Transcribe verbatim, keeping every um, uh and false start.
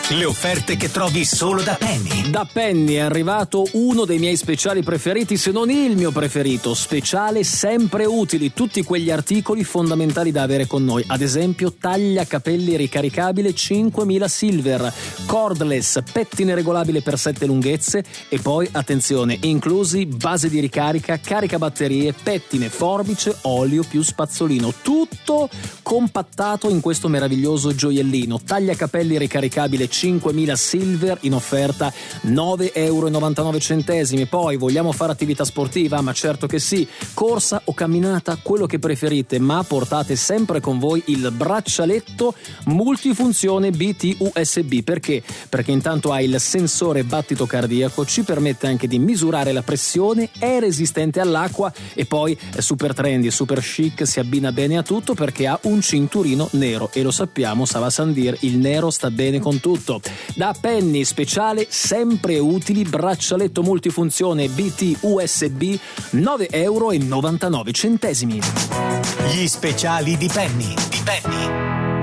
Le offerte che trovi solo da Penny. Da Penny è arrivato uno dei miei speciali preferiti, se non il mio preferito, speciale sempre utili, tutti quegli articoli fondamentali da avere con noi, ad esempio tagliacapelli ricaricabile cinquemila silver, cordless, pettine regolabile per sette lunghezze e poi, attenzione, inclusi base di ricarica, carica batterie, pettine, forbice, olio più spazzolino, tutto compattato in questo meraviglioso gioiellino. Tagliacapelli ricaricabile cinquemila silver in offerta nove euro e novantanove centesimi. Poi vogliamo fare attività sportiva? Ma certo che sì, corsa o camminata, quello che preferite, ma portate sempre con voi il braccialetto multifunzione B T U S B. Perché? Perché intanto ha il sensore battito cardiaco, ci permette anche di misurare la pressione, è resistente all'acqua e poi è super trendy, super chic, si abbina bene a tutto perché ha un cinturino nero e lo sappiamo, ça va sans dire, il nero sta bene con tutto. Da Penny, speciale sempre utili, braccialetto multifunzione B T U S B, nove euro e novantanove centesimi. Gli speciali di Penny. Di Penny.